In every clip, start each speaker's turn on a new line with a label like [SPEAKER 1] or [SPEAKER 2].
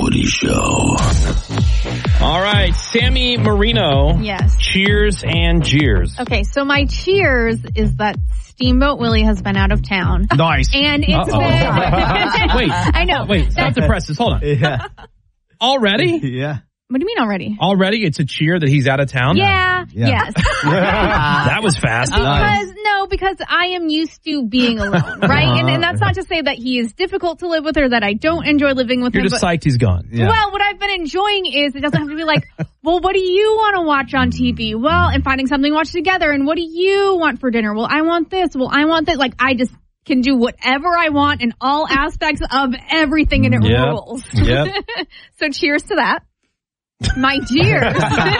[SPEAKER 1] Woody Show.
[SPEAKER 2] All right, Sammy Marino.
[SPEAKER 3] Yes.
[SPEAKER 2] Cheers and jeers.
[SPEAKER 3] Okay, so my cheers is that Steamboat Willie has been out of town.
[SPEAKER 2] Nice.
[SPEAKER 3] And it's been...
[SPEAKER 2] Wait.
[SPEAKER 3] I know.
[SPEAKER 2] Wait, stop the presses. Hold on.
[SPEAKER 4] Yeah.
[SPEAKER 2] Already?
[SPEAKER 4] Yeah.
[SPEAKER 3] What do you mean already?
[SPEAKER 2] Already? It's a cheer that he's out of town?
[SPEAKER 3] Yeah. Yes.
[SPEAKER 2] That was fast.
[SPEAKER 3] Because I am used to being alone, right? And that's not to say that he is difficult to live with or that I don't enjoy living with
[SPEAKER 2] You're
[SPEAKER 3] him.
[SPEAKER 2] just psyched he's gone.
[SPEAKER 4] Yeah.
[SPEAKER 3] Well, what I've been enjoying is it doesn't have to be like, well, what do you want to watch on TV? Well, and finding something to watch together. And what do you want for dinner? Well, I want this. Well, I want that. Like, I just can do whatever I want in all aspects of everything, and it rules.
[SPEAKER 2] Yep.
[SPEAKER 3] So cheers to that. My cheers.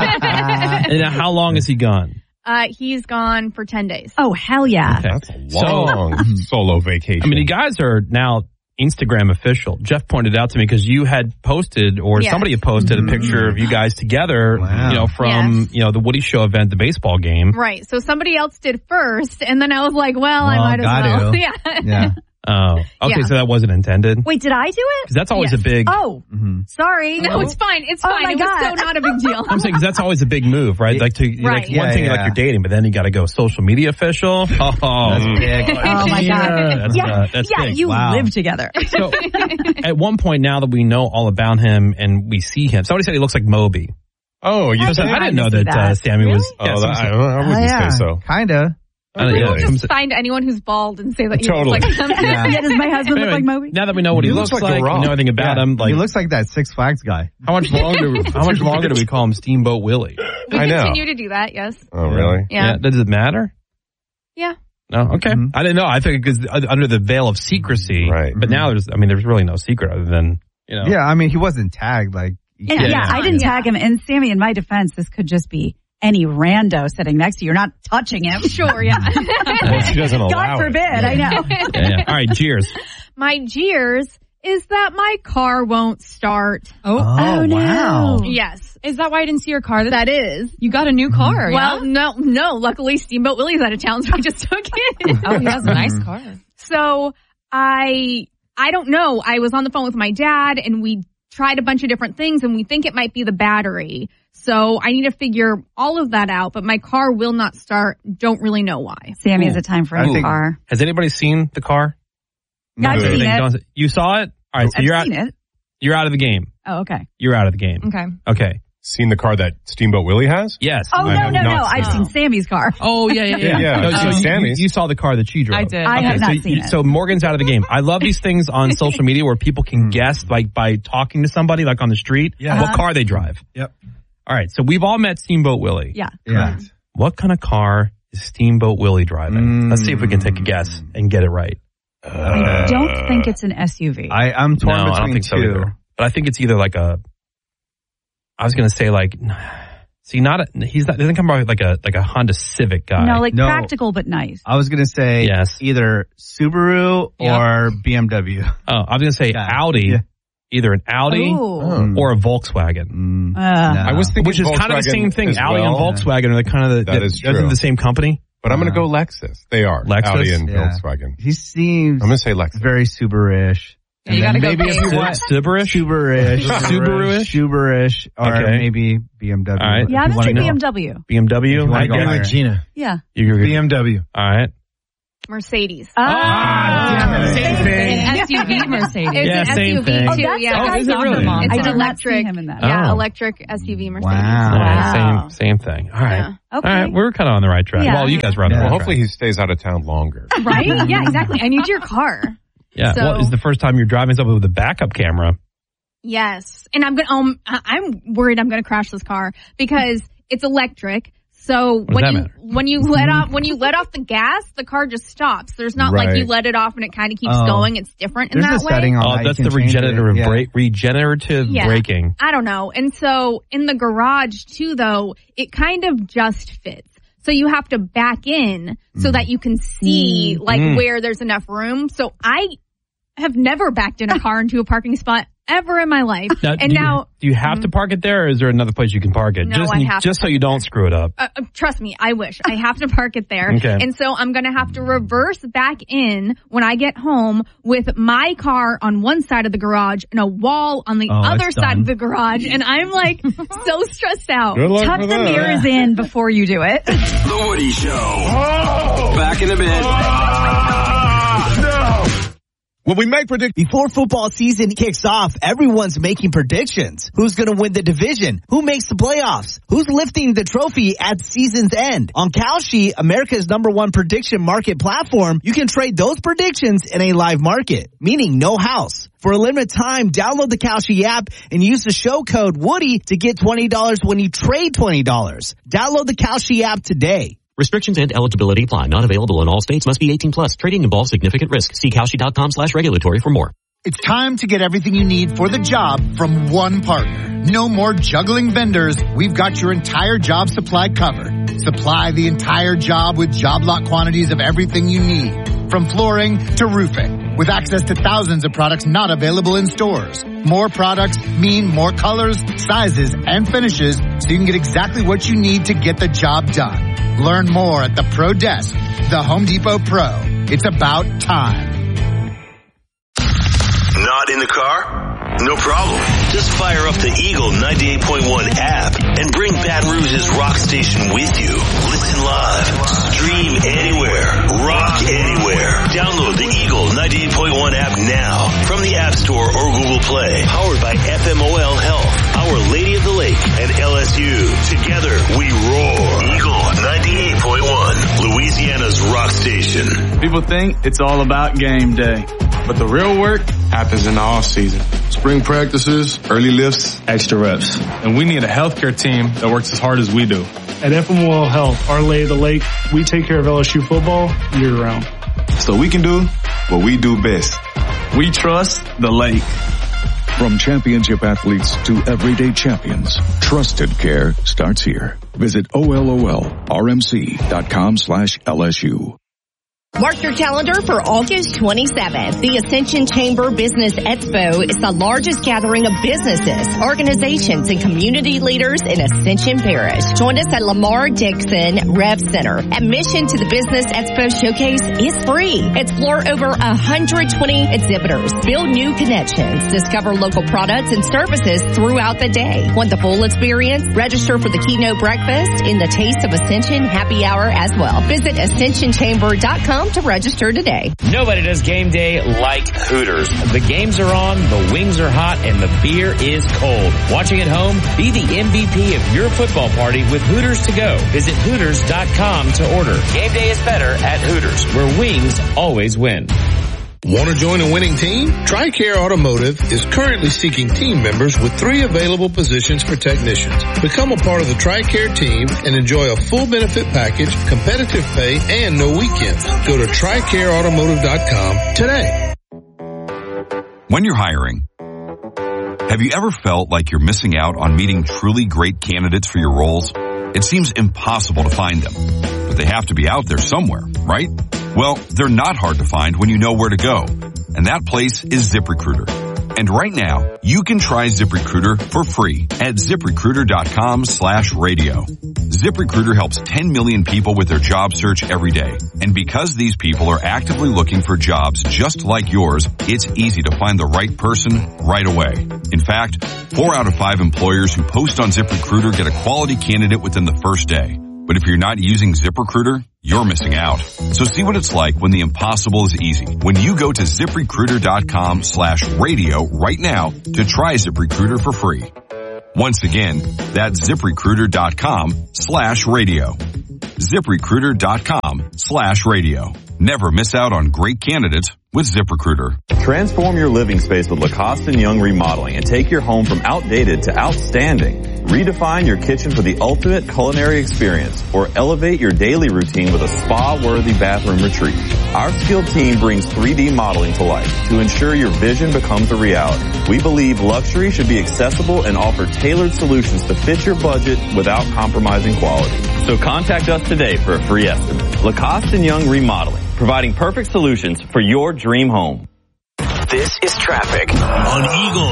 [SPEAKER 2] And how long is he gone?
[SPEAKER 3] He's gone for 10 days.
[SPEAKER 5] Oh, hell yeah.
[SPEAKER 2] Okay.
[SPEAKER 6] That's a long solo vacation.
[SPEAKER 2] I mean, you guys are now Instagram official. Jeff pointed out to me because you had posted, or somebody had posted a picture of you guys together, from, the Woody Show event, the baseball game.
[SPEAKER 3] Right. So somebody else did first, and then I was like, I might as well.
[SPEAKER 4] Yeah.
[SPEAKER 2] Oh, okay. So that wasn't intended.
[SPEAKER 5] Wait, did I do it?
[SPEAKER 2] Because that's always a big.
[SPEAKER 5] Oh, sorry.
[SPEAKER 3] No, it's fine. It's fine.
[SPEAKER 5] My
[SPEAKER 3] it
[SPEAKER 5] God.
[SPEAKER 3] was so not a big deal.
[SPEAKER 2] I'm saying because that's always a big move, right? Like one thing like you're dating, but then you got to go social media official.
[SPEAKER 4] That's big.
[SPEAKER 5] Oh my God.
[SPEAKER 2] That's big.
[SPEAKER 5] You live together.
[SPEAKER 2] So at one point, now that we know all about him and we see him, somebody said he looks like Moby.
[SPEAKER 6] Oh, you
[SPEAKER 2] I didn't know that Sammy was.
[SPEAKER 6] I wouldn't say so.
[SPEAKER 4] Kinda.
[SPEAKER 3] Just find anyone who's bald and say that he looks like him.
[SPEAKER 5] Yeah, does my husband look like Moby?
[SPEAKER 2] Now that we know what he looks like, we know everything about him. Like,
[SPEAKER 4] he looks like that Six Flags guy.
[SPEAKER 2] How much longer do we call him Steamboat Willie?
[SPEAKER 3] We continue to do that, yes.
[SPEAKER 6] Oh, really?
[SPEAKER 3] Yeah.
[SPEAKER 2] Does it matter?
[SPEAKER 3] Yeah.
[SPEAKER 2] No? Okay. I didn't know. I think because under the veil of secrecy.
[SPEAKER 6] Right.
[SPEAKER 2] But now there's really no secret other than,
[SPEAKER 4] Yeah, I mean, he wasn't tagged. Like,
[SPEAKER 5] I didn't tag him. And Sammy, in my defense, this could just be any rando sitting next to you. You're not touching him.
[SPEAKER 3] Sure, yeah.
[SPEAKER 6] Well, she doesn't allow
[SPEAKER 5] God forbid, I know.
[SPEAKER 2] Yeah. All right, cheers.
[SPEAKER 3] My jeers is that my car won't start.
[SPEAKER 5] Oh no.
[SPEAKER 4] Wow.
[SPEAKER 3] Yes.
[SPEAKER 7] Is that why I didn't see your car?
[SPEAKER 3] That is.
[SPEAKER 7] You got a new car,
[SPEAKER 3] Well, no. Luckily, Steamboat Willie's out of town, so I just took it.
[SPEAKER 7] Oh, he has a nice car.
[SPEAKER 3] So I don't know. I was on the phone with my dad, and we tried a bunch of different things, and we think it might be the battery. So I need to figure all of that out, but my car will not start. Don't really know why.
[SPEAKER 5] Sammy has a time for a car.
[SPEAKER 2] Has anybody seen the car?
[SPEAKER 5] No, I've seen it.
[SPEAKER 2] You saw it? All right, so you're out.
[SPEAKER 5] It.
[SPEAKER 2] You're out of the game.
[SPEAKER 5] Oh, okay.
[SPEAKER 2] You're out of the game. Okay.
[SPEAKER 6] Seen the car that Steamboat Willie has?
[SPEAKER 2] Yes.
[SPEAKER 5] Oh, no. I've seen Sammy's car.
[SPEAKER 2] Oh, yeah.
[SPEAKER 6] So Sammy's.
[SPEAKER 2] You saw the car that she drove.
[SPEAKER 7] I did.
[SPEAKER 5] I have not seen it.
[SPEAKER 2] So Morgan's out of the game. I love these things on social media where people can guess, like by talking to somebody, like on the street, what car they drive.
[SPEAKER 4] Yep.
[SPEAKER 2] All right, so we've all met Steamboat Willie.
[SPEAKER 5] Yeah.
[SPEAKER 4] Yeah.
[SPEAKER 2] What kind of car is Steamboat Willie driving? Let's see if we can take a guess and get it right.
[SPEAKER 5] I don't think it's an SUV.
[SPEAKER 4] I'm torn between
[SPEAKER 2] I don't think
[SPEAKER 4] two.
[SPEAKER 2] so either. But I think it's either like I was going to say he doesn't come out like a Honda Civic guy.
[SPEAKER 5] No, practical but nice.
[SPEAKER 4] I was going to say either Subaru or BMW.
[SPEAKER 2] Oh, I was going to say Audi. Yeah. Either an Audi or a Volkswagen.
[SPEAKER 6] I was thinking
[SPEAKER 2] which is kind of the same thing. Audi and Volkswagen are kind of the same company.
[SPEAKER 6] But I'm going to go Lexus. They are.
[SPEAKER 2] Lexus?
[SPEAKER 6] Audi and Volkswagen.
[SPEAKER 4] He seems
[SPEAKER 6] I'm going to say Lexus.
[SPEAKER 4] Very Subaru-ish.
[SPEAKER 7] Yeah, you got to go
[SPEAKER 4] maybe Subaru-ish, or maybe BMW.
[SPEAKER 2] All right.
[SPEAKER 5] Yeah, I'm going to say BMW.
[SPEAKER 2] BMW?
[SPEAKER 4] I get Regina.
[SPEAKER 5] Yeah.
[SPEAKER 4] BMW.
[SPEAKER 2] All right.
[SPEAKER 3] Mercedes.
[SPEAKER 2] Same thing.
[SPEAKER 3] SUV Mercedes. It's an
[SPEAKER 2] same
[SPEAKER 3] SUV
[SPEAKER 2] thing.
[SPEAKER 3] too.
[SPEAKER 2] Is it really?
[SPEAKER 3] It's
[SPEAKER 5] an
[SPEAKER 3] electric.
[SPEAKER 5] Him in that.
[SPEAKER 3] Yeah, electric SUV Mercedes.
[SPEAKER 5] Wow.
[SPEAKER 2] Same thing. All right.
[SPEAKER 5] Yeah. Okay.
[SPEAKER 2] All right. We're kind of on the right track.
[SPEAKER 5] Yeah.
[SPEAKER 2] Well, you guys are on the right track.
[SPEAKER 6] Hopefully he stays out of town longer.
[SPEAKER 3] Right? Yeah, exactly. I need your car.
[SPEAKER 2] Yeah.
[SPEAKER 3] So,
[SPEAKER 2] well, it's the first time you're driving something with a backup camera.
[SPEAKER 3] Yes. And I'm worried I'm going to crash this car because it's electric. So when you let off the gas, the car just stops. There's not like you let it off and it kind of keeps going. It's different in that way.
[SPEAKER 4] Setting on
[SPEAKER 2] that's the regenerative braking.
[SPEAKER 3] I don't know. And so in the garage too, though, it kind of just fits. So you have to back in so that you can see where there's enough room. So I have never backed in a car into a parking spot ever in my life.
[SPEAKER 2] Now, do you have to park it there, or is there another place you can park it?
[SPEAKER 3] No, I have
[SPEAKER 2] just so you don't screw it up.
[SPEAKER 3] Trust me, I wish. I have to park it there.
[SPEAKER 2] Okay.
[SPEAKER 3] And so I'm going to have to reverse back in when I get home with my car on one side of the garage and a wall on the other side of the garage. And I'm like so stressed out.
[SPEAKER 5] Tuck the mirrors in before you do it.
[SPEAKER 1] The Woody Show. Back in a bit.
[SPEAKER 8] When we make predictions before football season kicks off, everyone's making predictions. Who's going to win the division? Who makes the playoffs? Who's lifting the trophy at season's end? On Kalshi, America's #1 prediction market platform, you can trade those predictions in a live market, meaning no house. For a limited time, download the Kalshi app and use the show code Woody to get $20 when you trade $20. Download the Kalshi app today.
[SPEAKER 9] Restrictions and eligibility apply. Not available in all states. Must be 18 plus. Trading involves significant risk. See Kalshi.com/regulatory for more.
[SPEAKER 10] It's time to get everything you need for the job from one partner. No more juggling vendors. We've got your entire job supply covered. Supply the entire job with job lot quantities of everything you need, from flooring to roofing, with access to thousands of products not available in stores. More products mean more colors, sizes, and finishes, so you can get exactly what you need to get the job done. Learn more at the Pro Desk, the Home Depot Pro. It's about time.
[SPEAKER 1] Not in the car? No problem. Just fire up the Eagle 98.1 app and bring Baton Rouge's rock station with you. Listen live. Stream anywhere. Rock anywhere. Download the Eagle 98.1 app now from the App Store or Google Play. Powered by FMOL Health, Our Lady of the Lake, and LSU. Together we roar. Eagle 98.1, Louisiana's rock station.
[SPEAKER 11] People think it's all about game day, but the real work happens in the off season. Spring practices, early lifts, extra reps. And we need a healthcare team that works as hard as we do.
[SPEAKER 12] At FMOL Health, Our Lady of the Lake, we take care of LSU football year round.
[SPEAKER 11] So we can do what we do best. We trust the lake.
[SPEAKER 13] From championship athletes to everyday champions, trusted care starts here. Visit OLOLRMC.com/LSU.
[SPEAKER 14] Mark your calendar for August 27th. The Ascension Chamber Business Expo is the largest gathering of businesses, organizations, and community leaders in Ascension Parish. Join us at Lamar Dixon Rev Center. Admission to the Business Expo Showcase is free. Explore over 120 exhibitors. Build new connections. Discover local products and services throughout the day. Want the full experience? Register for the keynote breakfast in the Taste of Ascension happy hour as well. Visit AscensionChamber.com to register today.
[SPEAKER 15] Nobody does game day like Hooters. The games are on, the wings are hot, and the beer is cold. Watching at home? Be the MVP of your football party with Hooters to go. Visit Hooters.com to order. Game day is better at Hooters, where wings always win.
[SPEAKER 16] Want to join a winning team? TRICARE Automotive is currently seeking team members with 3 available positions for technicians. Become a part of the TRICARE team and enjoy a full benefit package, competitive pay, and no weekends. Go to TRICAREAutomotive.com today.
[SPEAKER 17] When you're hiring, have you ever felt like you're missing out on meeting truly great candidates for your roles? It seems impossible to find them, but they have to be out there somewhere, right? Well, they're not hard to find when you know where to go, and that place is ZipRecruiter. And right now, you can try ZipRecruiter for free at ZipRecruiter.com/radio. ZipRecruiter helps 10 million people with their job search every day. And because these people are actively looking for jobs just like yours, it's easy to find the right person right away. In fact, 4 out of 5 employers who post on ZipRecruiter get a quality candidate within the first day. But if you're not using ZipRecruiter, you're missing out. So see what it's like when the impossible is easy. When you go to ZipRecruiter.com/radio right now to try ZipRecruiter for free. Once again, that's ZipRecruiter.com/radio. ZipRecruiter.com/radio. Never miss out on great candidates with ZipRecruiter.
[SPEAKER 18] Transform your living space with Lacoste & Young Remodeling and take your home from outdated to outstanding. Redefine your kitchen for the ultimate culinary experience, or elevate your daily routine with a spa-worthy bathroom retreat. Our skilled team brings 3D modeling to life to ensure your vision becomes a reality. We believe luxury should be accessible and offer tailored solutions to fit your budget without compromising quality. So contact us today for a free estimate. Lacoste & Young Remodeling, providing perfect solutions for your dream home.
[SPEAKER 1] This is traffic on Eagle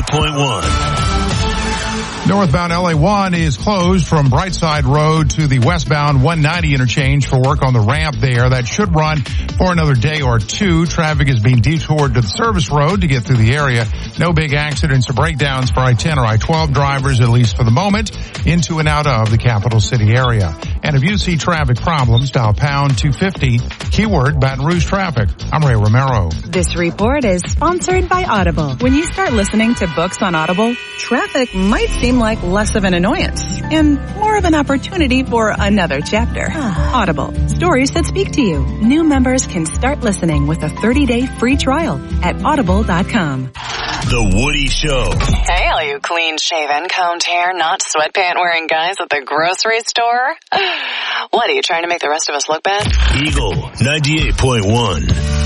[SPEAKER 1] 98.1.
[SPEAKER 19] Northbound LA1 is closed from Brightside Road to the westbound 190 interchange for work on the ramp there. That should run for another day or two. Traffic is being detoured to the service road to get through the area. No big accidents or breakdowns for I-10 or I-12 drivers, at least for the moment, into and out of the capital city area. And if you see traffic problems, dial pound 250, keyword Baton Rouge traffic. I'm Ray Romero.
[SPEAKER 20] This report is sponsored by Audible. When you start listening to books on Audible, traffic might seem like less of an annoyance and more of an opportunity for another chapter. Audible, stories that speak to you. New members can start listening with a 30-day free trial at audible.com.
[SPEAKER 1] The Woody Show.
[SPEAKER 21] Hey, all you clean-shaven, combed hair, not sweatpant-wearing guys at the grocery store. What, are you trying to make the rest of us look bad?
[SPEAKER 1] Eagle 98.1.